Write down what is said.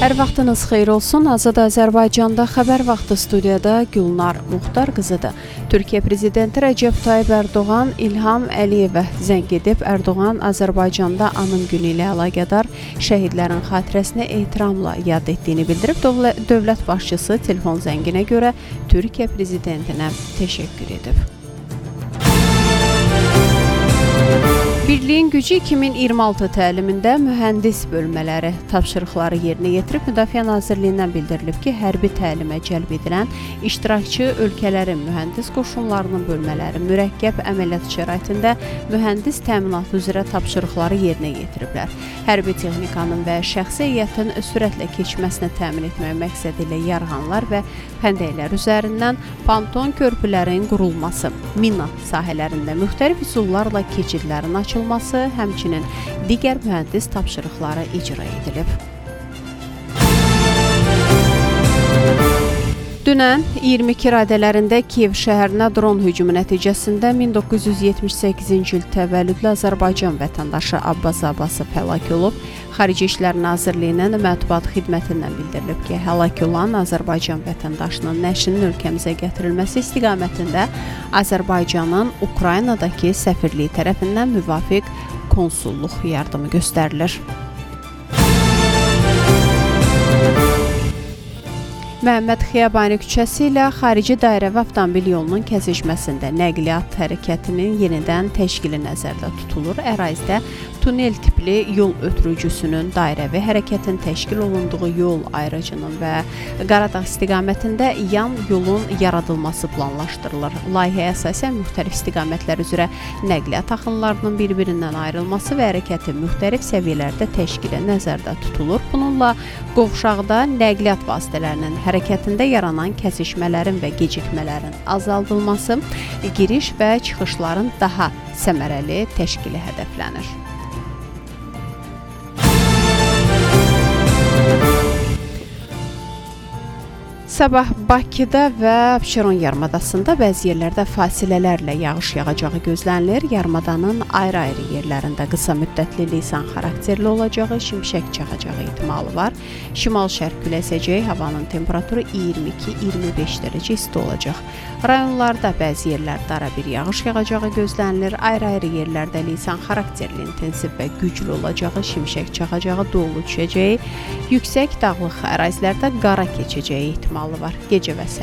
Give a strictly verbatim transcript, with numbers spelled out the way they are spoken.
Hər vaxtınız xeyir olsun. Azad Azərbaycanda xəbər vaxtı studiyada Gülnar Muxtar qızıdır. Türkiyə Prezidenti Rəcəb Tayyib Ərdoğan İlham Əliyevə zəng edib Ərdoğan Azərbaycanda anım günü ilə əlaqədar şəhidlərin xatirəsinə ehtiramla yad etdiyini bildirib. Dövlət başçısı telefon zənginə görə Türkiyə Prezidentinə təşəkkür edib. Birliyin Gücü iki min iyirmi altı təlimində mühəndis bölmələri tapşırıqları yerinə yetirib. Müdafiə Nazirliyindən bildirilib ki, hərbi təlimə cəlb edilən iştirakçı ölkələrin mühəndis qoşunlarının bölmələri mürəkkəb əməliyyat şəraitində mühəndis təminatı üzrə tapşırıqları yerinə yetiriblər. Hərbi texnikanın və şəxsi heyətin sürətlə keçməsini təmin etmək məqsədi ilə yarğanlar və xəndəklər üzərindən ponton körpülərin qurulması, mina sahələrində müxtəlif üsullarla keçidlərin açılması, həmçinin digər mühəndis tapşırıqları icra edilib. Dünən iyirmi iki radələrində Kiyev şəhərinə dron hücumu nəticəsində min doqquz yüz yetmiş səkkizinci il təvəllüdlü Azərbaycan vətəndaşı Abbas Abbasov həlak olub. Xarici İşlər Nazirliyinin mətbuat xidmətindən bildirilib ki, həlak olan Azərbaycan vətəndaşının nəşinin ölkəmizə gətirilməsi istiqamətində Azərbaycanın Ukraynadakı səfirliyi tərəfindən müvafiq konsulluq yardımı göstərilir. Məhəmməd Xiyabani küçəsi ilə xarici dairəvi avtomobil yolunun kəsişməsində nəqliyyat hərəkətinin yenidən təşkili nəzərdə tutulur. Ərazidə tunel tipli yol ötürücüsünün dairəvi hərəkətin təşkil olunduğu yol ayrıcının və Qaradağ istiqamətində yan yolun yaradılması planlaşdırılır. Layihəyə əsasən müxtəlif istiqamətlər üzrə nəqliyyat axınlarının bir-birindən ayrılması və hərəkətin müxtəlif səviyyələrdə təşkili nəzərdə tutulur. Bununla qovşaqda nəqliyyat vasitələrinin hərəkətində yaranan kəsişmələrin və gecikmələrin azaldılması, giriş və çıxışların daha səmərəli təşkili hədəflənir. Sabah Bakıda və Abşeron yarımadasında bəzi yerlərdə fasilələrlə yağış yağacağı gözlənilir. Yarımadanın ayrı-ayrı yerlərində qısa müddətli leysan xarakterli olacağı, şimşək çaxacağı ehtimalı var. Şimal-şərq küləyi əsəcək, havanın temperaturu iyirmi iki iyirmi beş dərəcə isti olacaq. Rayonlarda bəzi yerlərdə ara bir yağış yağacağı gözlənilir. Ayrı-ayrı yerlərdə leysan xarakterli, intensiv və güclü olacağı, şimşək çaxacağı, dolu düşəcəyi, yüksək dağlıq ərazilərdə qara keçəcəyi ehtimalı var. Gecə və səhər